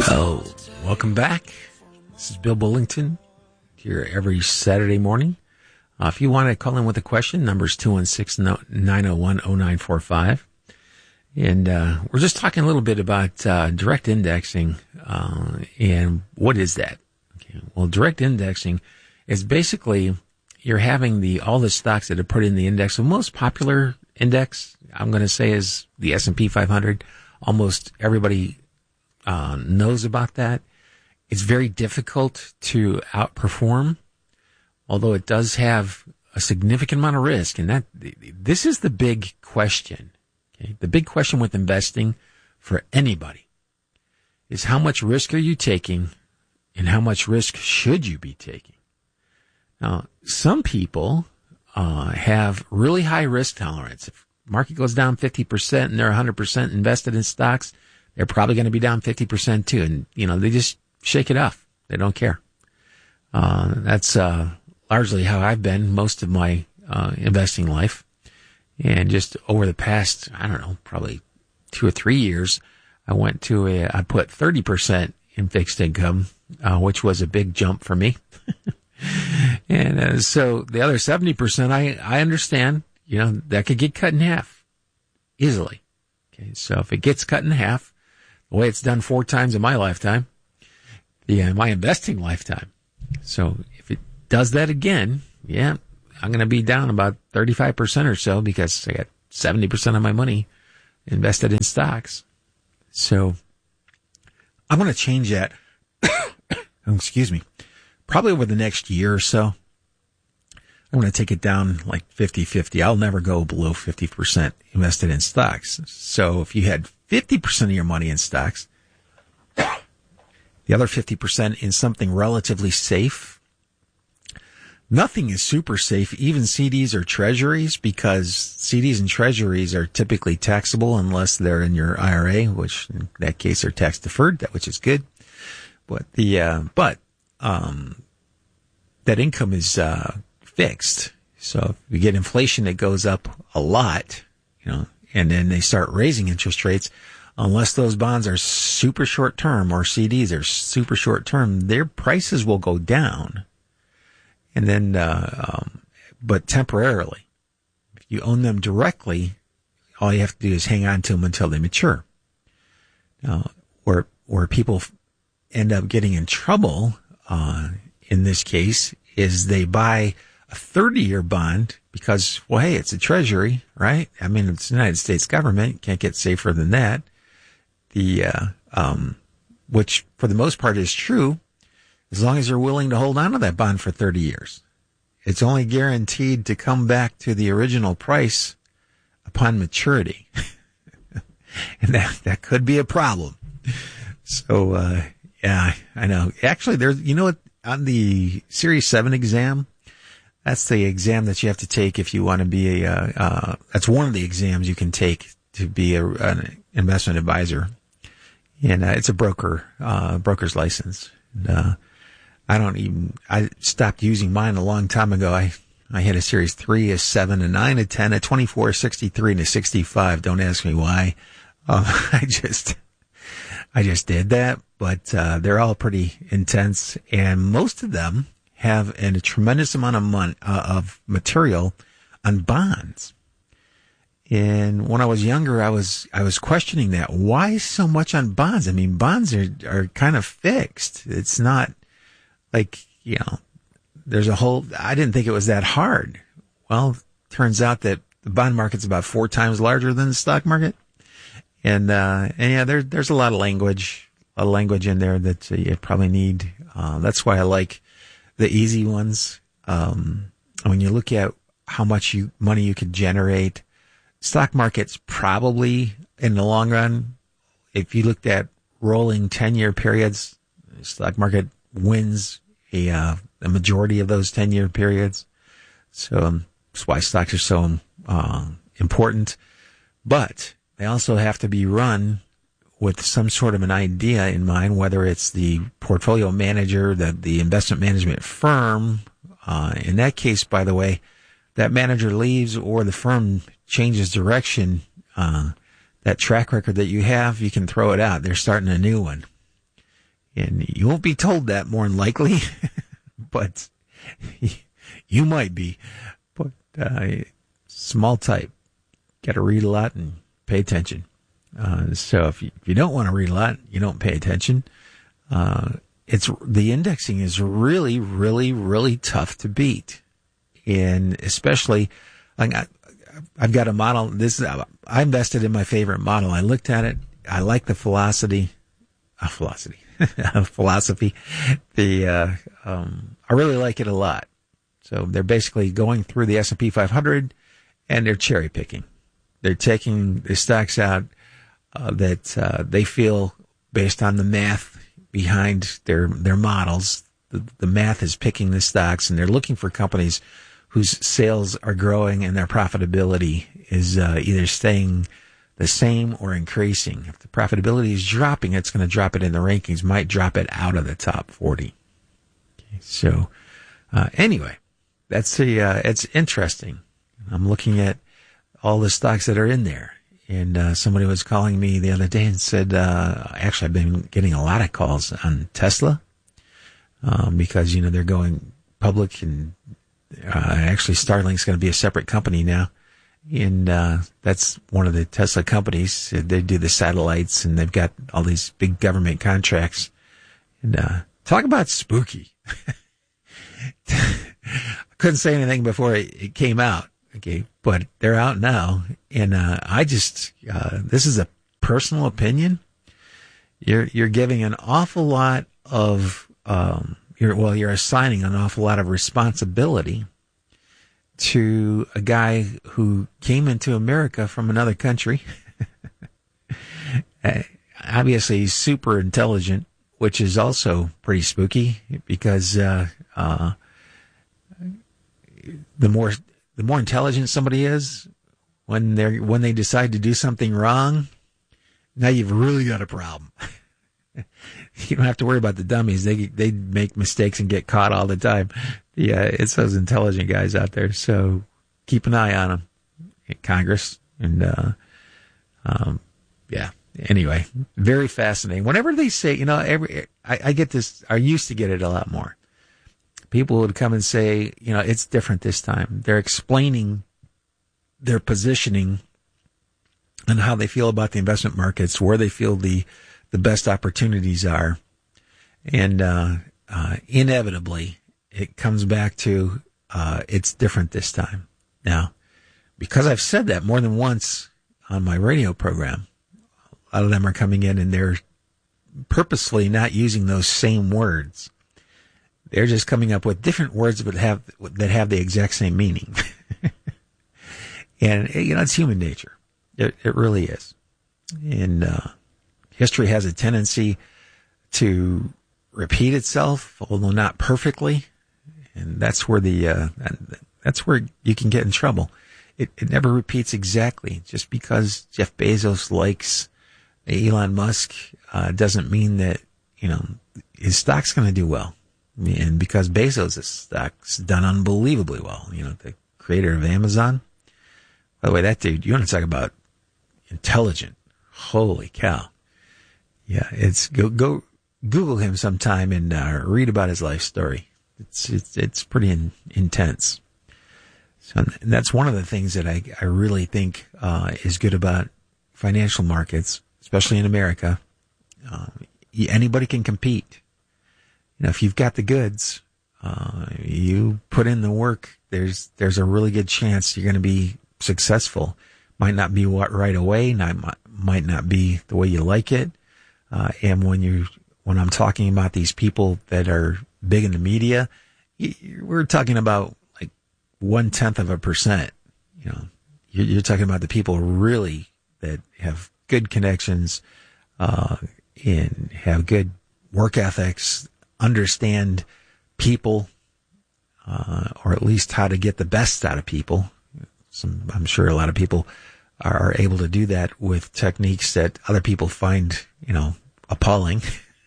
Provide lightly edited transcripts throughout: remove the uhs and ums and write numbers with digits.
Well, welcome back. This is Bill Bullington here every Saturday morning. If you want to call in with a question, number is 216-901-0945. And we're just talking a little bit about direct indexing and what is that? Okay. Well, direct indexing is basically you're having all the stocks that are put in the index. The most popular index, I'm going to say, is the S&P 500. Almost everybody knows about that. It's very difficult to outperform, although it does have a significant amount of risk. And this is the big question. Okay? The big question with investing for anybody is how much risk are you taking and how much risk should you be taking? Now, some people have really high risk tolerance. If the market goes down 50% and they're 100% invested in stocks, they're probably going to be down 50% too. And, they just shake it off. They don't care. That's largely how I've been most of my investing life. And just over the past, probably 2 or 3 years, I put 30% in fixed income, which was a big jump for me. And so the other 70%, I understand, that could get cut in half easily. Okay, so if it gets cut in half, the way it's done 4 times in my lifetime, my investing lifetime. So if it does that again, I'm going to be down about 35% or so because I got 70% of my money invested in stocks. So I want to change that. Excuse me. Probably over the next year or so. I'm going to take it down like 50-50. I'll never go below 50% invested in stocks. So if you had 50% of your money in stocks, the other 50% in something relatively safe. Nothing is super safe, even CDs or treasuries, because CDs and treasuries are typically taxable unless they're in your IRA, which in that case are tax deferred, which is good. But that income is fixed. So if you get inflation that goes up a lot, and then they start raising interest rates, unless those bonds are super short term or CDs are super short term, their prices will go down. And then, but temporarily. If you own them directly, all you have to do is hang on to them until they mature. Now, where people end up getting in trouble, in this case, is they buy a 30-year bond because, well, hey, it's a treasury, right? I mean, it's the United States government. Can't get safer than that. Which for the most part is true, as long as you're willing to hold on to that bond for 30 years. It's only guaranteed to come back to the original price upon maturity. And that could be a problem. So, I know. Actually, there's, on the Series 7 exam, that's the exam that you have to take if you want to be that's one of the exams you can take to be an investment advisor. And it's a broker's license. And, I stopped using mine a long time ago. I had a Series 3, a 7, a 9, a 10, a 24, a 63, and a 65. Don't ask me why. I just did that, but they're all pretty intense, and most of them have a tremendous amount of material on bonds. And when I was younger, I was questioning that. Why so much on bonds? I mean, bonds are kind of fixed. It's not like, there's I didn't think it was that hard. Well, turns out that the bond market's about 4 times larger than the stock market. And there's a lot of language in there that you probably need. That's why I like the easy ones. When you look at how much money you could generate, stock market's probably in the long run, if you looked at rolling 10-year periods, the stock market wins a majority of those 10-year periods. So that's why stocks are so important. But they also have to be run with some sort of an idea in mind, whether it's the portfolio manager, the investment management firm. In that case, by the way, that manager leaves or the firm changes direction, that track record that you have, you can throw it out. They're starting a new one. And you won't be told that more than likely, but you might be. But small type. Got to read a lot and pay attention. So if you don't want to read a lot, you don't pay attention. The indexing is really, really, really tough to beat. And especially, I've got a model. I invested in my favorite model. I looked at it. I like the philosophy. I really like it a lot. So they're basically going through the S&P 500 and they're cherry picking. They're taking the stocks out that they feel, based on the math behind their models, the math is picking the stocks, and they're looking for companies whose sales are growing and their profitability is either staying the same or increasing. If the profitability is dropping, it's going to drop it in the rankings, might drop it out of the top 40. Okay, so anyway, it's interesting. I'm looking at all the stocks that are in there. And somebody was calling me the other day and said, actually, I've been getting a lot of calls on Tesla because, they're going public, and actually Starlink's going to be a separate company now. And that's one of the Tesla companies. They do the satellites, and they've got all these big government contracts. And talk about spooky. I couldn't say anything before it came out. Okay, but they're out now, and this is a personal opinion. You're giving an awful lot of you're assigning an awful lot of responsibility to a guy who came into America from another country. Obviously, he's super intelligent, which is also pretty spooky because the more intelligent somebody is, when they decide to do something wrong, now you've really got a problem. You don't have to worry about the dummies. They make mistakes and get caught all the time. Yeah, it's those intelligent guys out there. So keep an eye on them, Congress. And yeah. Anyway, very fascinating. Whenever they say, I get this. I used to get it a lot more. People would come and say, it's different this time. They're explaining their positioning and how they feel about the investment markets, where they feel the best opportunities are. And inevitably, it comes back to it's different this time. Now, because I've said that more than once on my radio program, a lot of them are coming in and they're purposely not using those same words. They're just coming up with different words that have the exact same meaning. And, it's human nature. It really is. And history has a tendency to repeat itself, although not perfectly. And that's where that's where you can get in trouble. It never repeats exactly. Just because Jeff Bezos likes Elon Musk doesn't mean that, his stock's going to do well. And because Bezos' stock's done unbelievably well, the creator of Amazon. By the way, that dude, you want to talk about intelligent. Holy cow. Yeah, go Google him sometime and read about his life story. It's pretty intense. So that's one of the things that I really think is good about financial markets, especially in America. Anybody can compete. If you've got the goods, you put in the work, there's a really good chance you're going to be successful. Might not be right away, might not be the way you like it. And when I'm talking about these people that are big in the media, we're talking about like 0.1%. You're talking about the people really that have good connections, and have good work ethics, understand people, or at least how to get the best out of people. I'm sure a lot of people are able to do that with techniques that other people find, appalling.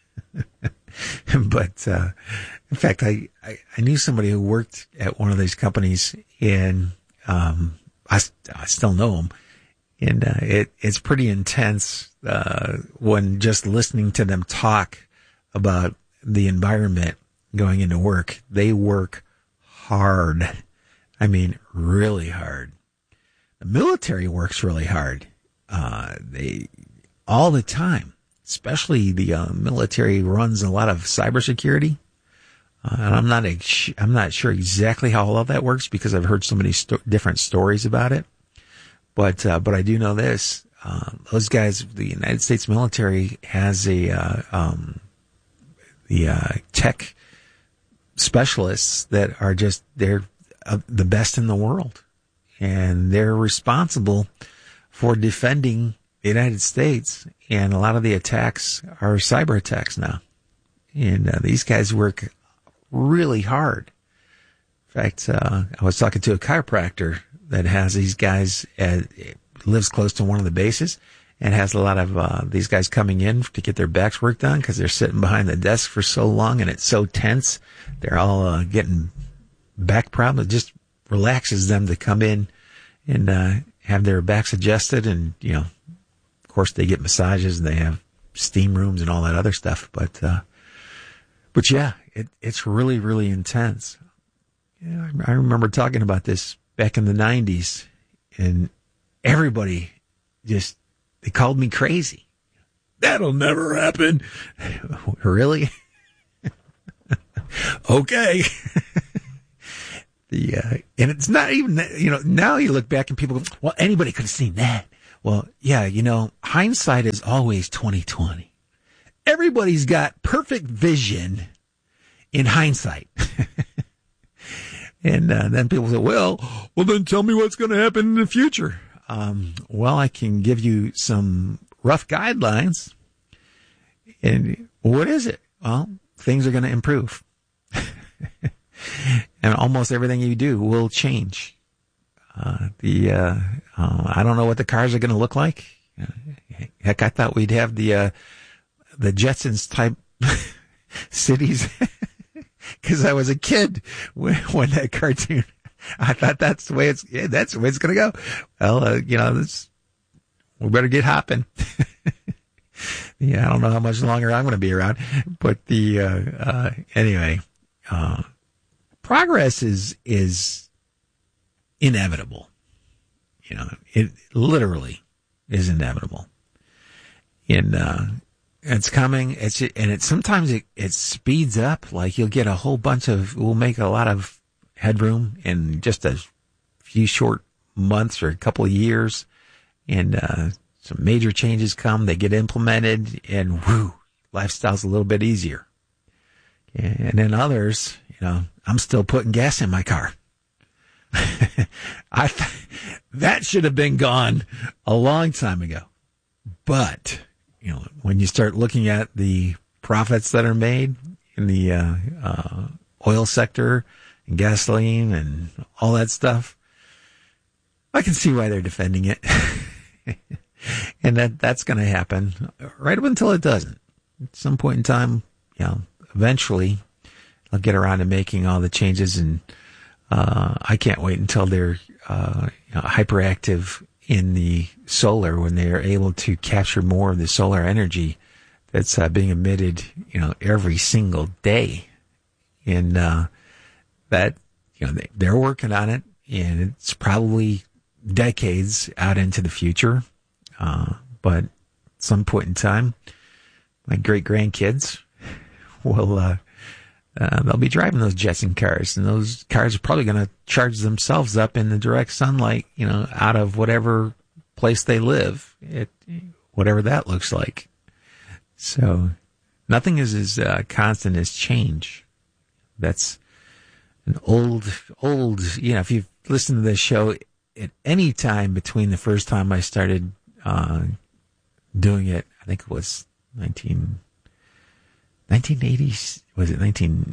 But in fact, I knew somebody who worked at one of these companies, and I still know him. And it's pretty intense when just listening to them talk about the environment going into work. They work hard. I mean, really hard. The military works really hard. They all the time, especially the military runs a lot of cybersecurity. And I'm not sure exactly how all of that works because I've heard so many different stories about it. But I do know this. Those guys, the United States military has the tech specialists that are they're the best in the world. And they're responsible for defending the United States. And a lot of the attacks are cyber attacks now. And these guys work really hard. In fact, I was talking to a chiropractor that has these guys, lives close to one of the bases, and has a lot of these guys coming in to get their backs worked on because they're sitting behind the desk for so long and it's so tense. They're all getting back problems. It just relaxes them to come in and have their backs adjusted. And, of course, they get massages and they have steam rooms and all that other stuff. But yeah, it's really, really intense. Yeah, I remember talking about this back in the 90s, and everybody they called me crazy. That'll never happen. Really? Okay. And it's not even that, now you look back and people go, well, anybody could have seen that. Well, yeah, hindsight is always 20/20. Everybody's got perfect vision in hindsight. And then people say, well, then tell me what's going to happen in the future. Well, I can give you some rough guidelines. And what is it? Well, things are going to improve. And almost everything you do will change. I don't know what the cars are going to look like. Heck, I thought we'd have the Jetsons type cities because I was a kid when that cartoon. I thought that's the way it's going to go. Well, we better get hopping. Yeah, I don't know how much longer I'm going to be around, but anyway, progress is inevitable. It literally is inevitable. And, it's coming. Sometimes it speeds up. Like you'll get we'll make a lot of headroom in just a few short months or a couple of years. And, some major changes come, they get implemented, and whoo, lifestyle's a little bit easier. And then others, I'm still putting gas in my car. That should have been gone a long time ago. But, when you start looking at the profits that are made in the oil sector and gasoline and all that stuff, I can see why they're defending it. And that's going to happen right up until it doesn't. At some point in time, eventually I'll get around to making all the changes, and I can't wait until they're hyperactive in the solar, when they are able to capture more of the solar energy that's being emitted, every single day. And that, they're working on it, and it's probably decades out into the future. But at some point in time, my great grandkids will, they'll be driving those Jetson cars, and those cars are probably going to charge themselves up in the direct sunlight, out of whatever place they live, whatever that looks like. So nothing is as constant as change. That's an old, if you've listened to this show at any time between the first time I started doing it, I think it was 1980s. Was it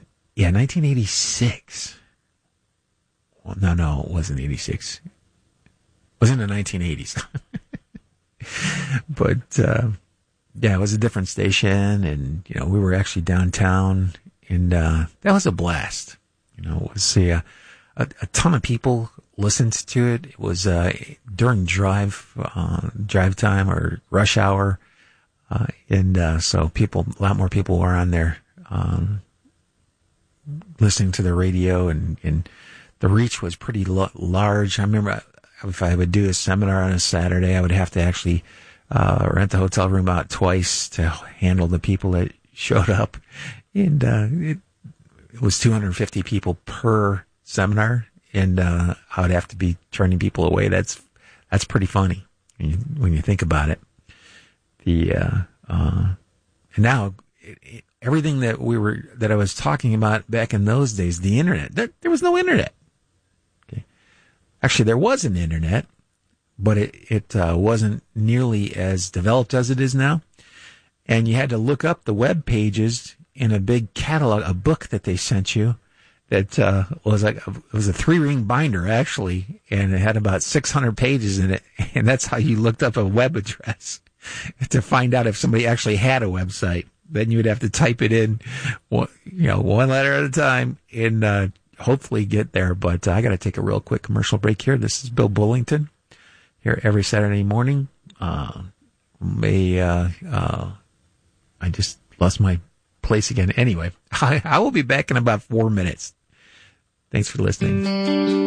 1986? Well, no, it wasn't 86. It was in the 1980s. But, it was a different station, and, we were actually downtown, and, that was a blast. It was a ton of people listened to it. It was, during drive time or rush hour. So a lot more people were on there, listening to the radio, and the reach was pretty large. I remember if I would do a seminar on a Saturday, I would have to actually rent the hotel room out twice to handle the people that showed up. And it was 250 people per seminar, and I would have to be turning people away. That's pretty funny when you think about it. And now everything that I was talking about back in those days, the internet, there was no internet. Okay. Actually, there was an internet, but it wasn't nearly as developed as it is now. And you had to look up the web pages in a big catalog, a book that they sent you that was it was a 3-ring binder, actually, and it had about 600 pages in it. And that's how you looked up a web address to find out if somebody actually had a website. Then you would have to type it in, one letter at a time, and hopefully get there. But I got to take a real quick commercial break here. This is Bill Bullington here every Saturday morning. I just lost my place again. Anyway, I will be back in about 4 minutes. Thanks for listening.